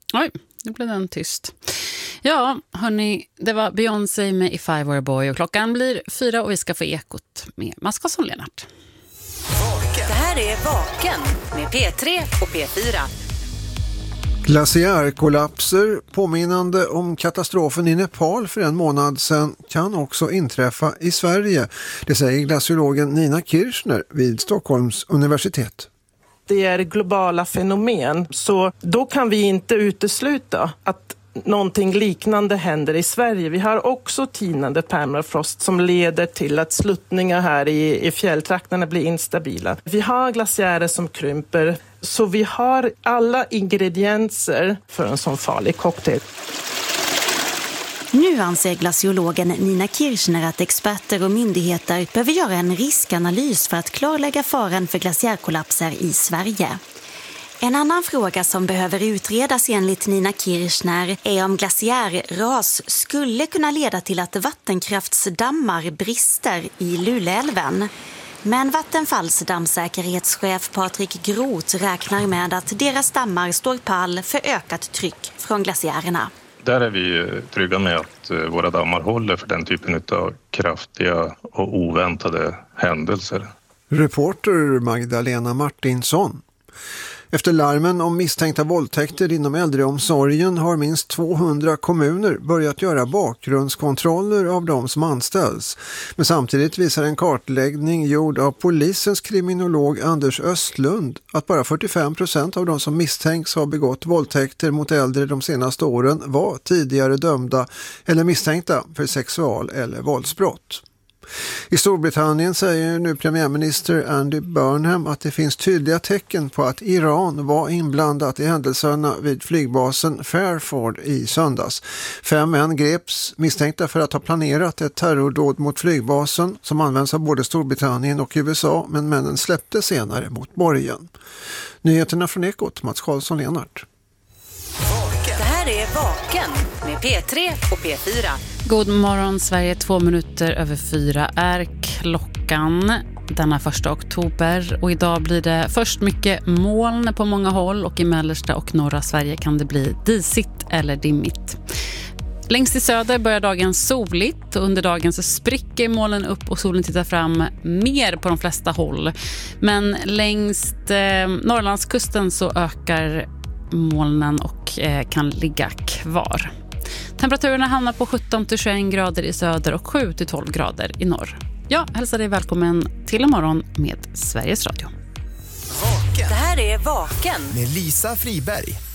Oj, nu blev den tyst. Ja, hörni, det var Beyoncé med If I Were a Boy och klockan blir 4 och vi ska få ekot med Mats Karlsson-Lennart. Det här är Vaken med P3 och P4. Glaciärkollapser påminnande om katastrofen i Nepal för en månad sedan kan också inträffa i Sverige. Det säger glaciologen Nina Kirchner vid Stockholms universitet. Det är globala fenomen, så då kan vi inte utesluta att någonting liknande händer i Sverige. Vi har också tinande permafrost som leder till att sluttningar här i fjälltrakterna blir instabila. Vi har glaciärer som krymper, så vi har alla ingredienser för en sån farlig cocktail. Nu anser glaciologen Nina Kirchner att experter och myndigheter behöver göra en riskanalys för att klarlägga faran för glaciärkollapser i Sverige. En annan fråga som behöver utredas enligt Nina Kirchner är om glaciärras skulle kunna leda till att vattenkraftsdammar brister i Luleälven. Men Vattenfalls dammsäkerhetschef Patrik Groth räknar med att deras dammar står pall för ökat tryck från glaciärerna. Där är vi trygga med att våra dammar håller för den typen av kraftiga och oväntade händelser. Reporter Magdalena Martinsson. Efter larmen om misstänkta våldtäkter inom äldreomsorgen har minst 200 kommuner börjat göra bakgrundskontroller av de som anställs. Men samtidigt visar en kartläggning gjord av polisens kriminolog Anders Östlund att bara 45% av de som misstänks ha begått våldtäkter mot äldre de senaste åren var tidigare dömda eller misstänkta för sexual- eller våldsbrott. I Storbritannien säger nu premiärminister Andy Burnham att det finns tydliga tecken på att Iran var inblandat i händelserna vid flygbasen Fairford i söndags. 5 män greps misstänkta för att ha planerat ett terrordåd mot flygbasen som används av både Storbritannien och USA, men männen släpptes senare mot borgen. Nyheterna från Ekot, Mats Karlsson-Lennart. Det här är Vaken med P3 och P4. God morgon Sverige, 2 minuter över 4 är klockan denna 1 oktober. Och idag blir det först mycket moln på många håll och i mellersta och norra Sverige kan det bli disigt eller dimmigt. Längst i söder börjar dagen soligt och under dagen så spricker molnen upp och solen tittar fram mer på de flesta håll. Men längs Norrlandskusten så ökar molnen och kan ligga kvar. Temperaturen hamnar på 17-21 grader i söder och 7-12 grader i norr. Jag hälsar dig välkommen till en morgon med Sveriges Radio. Det här är Vaken med Lisa Friberg.